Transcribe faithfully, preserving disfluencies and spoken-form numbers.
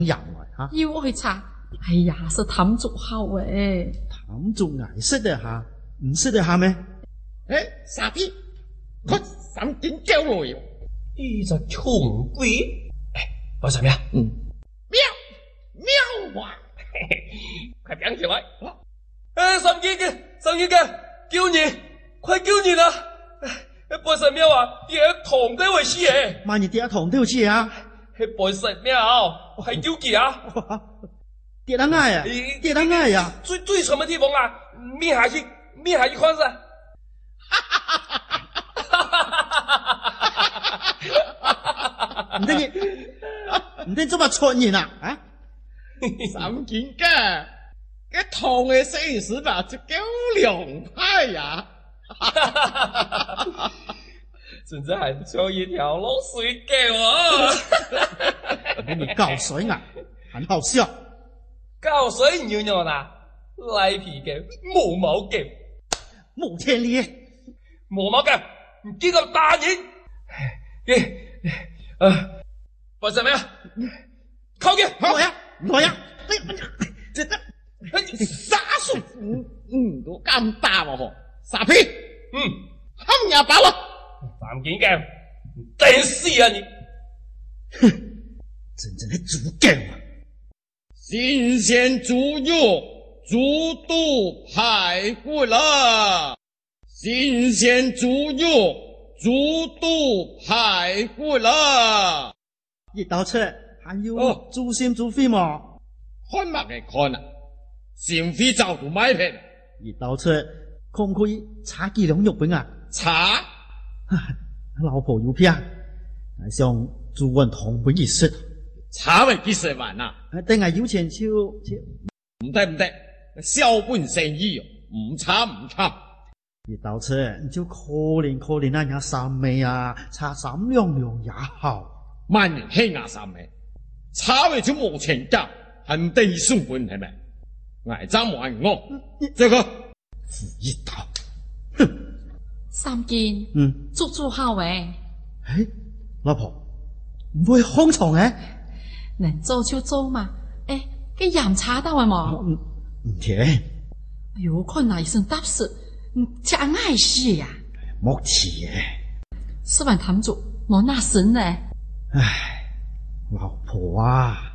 人来哈。 要去查，哎呀，是氹足好诶。 氹足挨識得下，唔識得下咩？ 誒，傻逼，佢三件交來喎。 呢隻窮鬼，哎，玩什麼呀？ 嗯，喵喵啊！快變起來！ 哎，三件嘅，三件嘅，救你，快救你啦！哎，半神廟啊，跌銅低為師誒。 萬一跌銅都知啊？ 係半神廟，係救佢啊！ 跌得挨啊！跌得挨啊！ 最最什麼地方啊？滅下去，滅下去看噻！ 唔知你唔知做乜蠢人啊？啊！ 三件嘅，cái銅嘅四十吧，就夠兩派呀！ 真係還就一條漏水給我。 你搞水啊，很好笑。 搞水牛牛啦，賴皮嘅冇毛嘅， 冇天理， 冇毛嘅，唔見咁打人。嘅，誒，為什麼呀？靠嘅， 我呀，我呀， 這這傻叔，嗯嗯，都咁大喎嗬，傻皮， 嗯， 冚nhà bảo啦。 三件嘅，真是啊你！ 哼，真正的豬狗啊！ 新鮮豬肉、豬肚排骨啦！新鮮豬肉、豬肚排骨啦！ 熱豆出，還有哦豬心豬肺嘛？ 看乜嘅看啊？心肺照都買片， 熱豆出，可唔可以查幾兩肉餅啊？ 查。 老婆有騙，想豬運同本意識， 查咪幾十萬啊？ 定係要錢超超？ 唔得唔得，小本生意哦，唔查唔查。 熱豆出，你就可憐可憐那家三妹啊，查三兩兩也好。 萬年黑牙三妹，查咪就冇錢交，係唔得送本係咪？挨爭冇人我，這個富一刀，哼！ 三件， 嗯， 足足好誒。 誒，老婆唔會空床嘅？ 能做就做嘛。誒，嘅飲茶到啊嘛？ 唔唔甜。 哎呦，看那一聲答實，唔食愛死呀！ 莫甜嘅。 吃完氹足，我那神呢？ 唉，老婆啊！